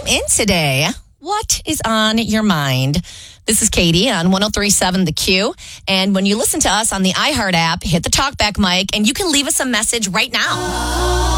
in today. What is on your mind? This is Katie on 103.7 The Q. And when you listen to us on the iHeart app, hit the talkback mic and you can leave us a message right now.